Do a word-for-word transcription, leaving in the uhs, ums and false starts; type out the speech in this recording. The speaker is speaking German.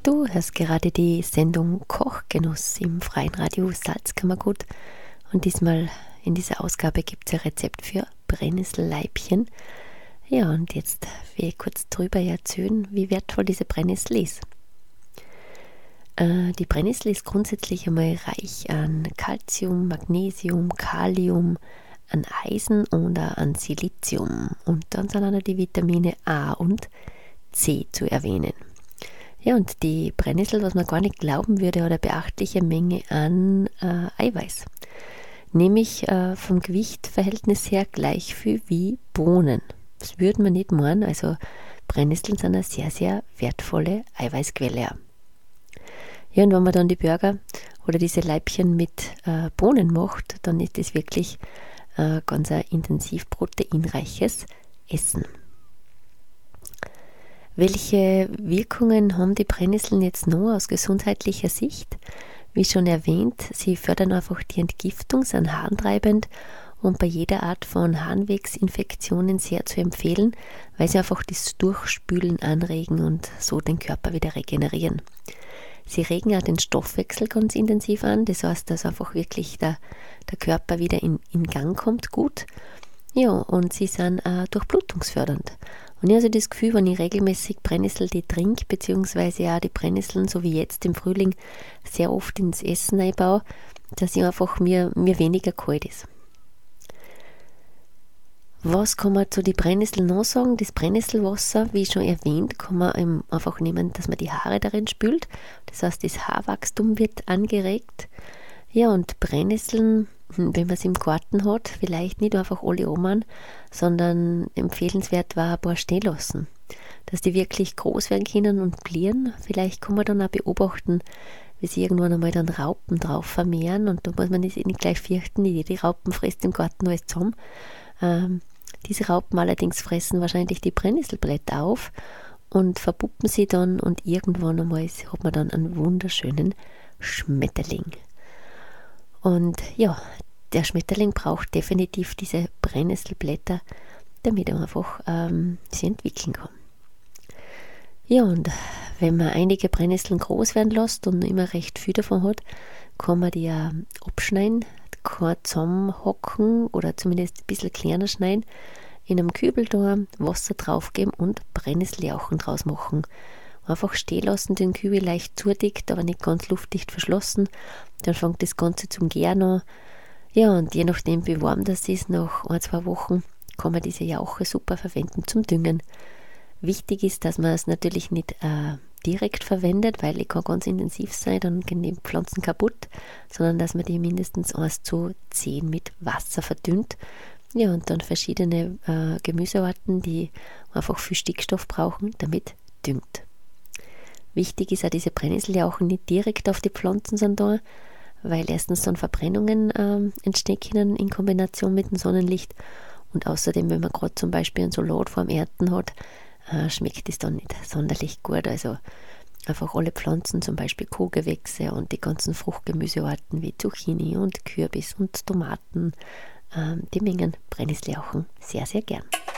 Du hörst gerade die Sendung Kochgenuss im Freien Radio Salzkammergut und diesmal in dieser Ausgabe gibt es ein Rezept für Brennnesselleibchen. Ja, und jetzt will ich kurz drüber erzählen, wie wertvoll diese Brennnessel ist. Äh, die Brennnessel ist grundsätzlich einmal reich an Calcium, Magnesium, Kalium, an Eisen und auch an Silizium. Und dann sind auch noch die Vitamine A und C zu erwähnen. Ja, und die Brennnessel, was man gar nicht glauben würde, hat eine beachtliche Menge an äh, Eiweiß. Nämlich äh, vom Gewichtverhältnis her gleich viel wie Bohnen. Das würde man nicht meinen, also Brennnesseln sind eine sehr, sehr wertvolle Eiweißquelle. Ja, und wenn man dann die Burger oder diese Leibchen mit äh, Bohnen macht, dann ist das wirklich äh, ganz ein intensiv proteinreiches Essen. Welche Wirkungen haben die Brennnesseln jetzt noch aus gesundheitlicher Sicht? Wie schon erwähnt, sie fördern einfach die Entgiftung, sind harntreibend und bei jeder Art von Harnwegsinfektionen sehr zu empfehlen, weil sie einfach das Durchspülen anregen und so den Körper wieder regenerieren. Sie regen auch den Stoffwechsel ganz intensiv an, das heißt, dass einfach wirklich der, der Körper wieder in, in Gang kommt, gut. Ja, und sie sind auch durchblutungsfördernd. Und ich habe also das Gefühl, wenn ich regelmäßig Brennnessel die trinke, beziehungsweise auch die Brennnesseln, so wie jetzt im Frühling, sehr oft ins Essen einbaue, dass ich einfach mir, mir weniger kalt ist. Was kann man zu den Brennnesseln noch sagen? Das Brennnesselwasser, wie schon erwähnt, kann man einfach nehmen, dass man die Haare darin spült. Das heißt, das Haarwachstum wird angeregt. Ja, und Brennnesseln, wenn man es im Garten hat, vielleicht nicht einfach alle oben, sondern empfehlenswert war ein paar stehen lassen. Dass die wirklich groß werden können und blieren. Vielleicht kann man dann auch beobachten, wie sich irgendwann einmal dann Raupen drauf vermehren und da muss man nicht gleich fürchten, jede Raupen frisst im Garten alles zusammen. Ähm, diese Raupen allerdings fressen wahrscheinlich die Brennnesselblätter auf und verpuppen sie dann und irgendwann einmal hat man dann einen wunderschönen Schmetterling. Und ja, der Schmetterling braucht definitiv diese Brennnesselblätter, damit er einfach ähm, sie entwickeln kann. Ja, und wenn man einige Brennnesseln groß werden lässt und immer recht viel davon hat, kann man die ja abschneiden, kann zusammenhacken oder zumindest ein bisschen kleiner schneiden, in einem Kübel da Wasser draufgeben und Brennnesseljauchen draus machen. Einfach stehen lassen, den Kübel leicht zudickt, aber nicht ganz luftdicht verschlossen. Dann fängt das Ganze zum Gären an. Ja, und je nachdem, wie warm das ist, nach ein, zwei Wochen kann man diese Jauche super verwenden zum Düngen. Wichtig ist, dass man es natürlich nicht äh, direkt verwendet, weil die kann ganz intensiv sein, dann gehen die Pflanzen kaputt, sondern dass man die mindestens eins zu zehn mit Wasser verdünnt. Ja, und dann verschiedene äh, Gemüsearten, die einfach viel Stickstoff brauchen, damit düngt. Wichtig ist auch, diese Brennnesseljauchen nicht direkt auf die Pflanzen sind da, weil erstens dann Verbrennungen ähm, entstehen können in Kombination mit dem Sonnenlicht und außerdem, wenn man gerade zum Beispiel einen Salat vorm Ernten hat, äh, schmeckt es dann nicht sonderlich gut. Also einfach alle Pflanzen, zum Beispiel Kohlgewächse und die ganzen Fruchtgemüsearten wie Zucchini und Kürbis und Tomaten, ähm, die mengen Brennnesseljauchen sehr, sehr gern.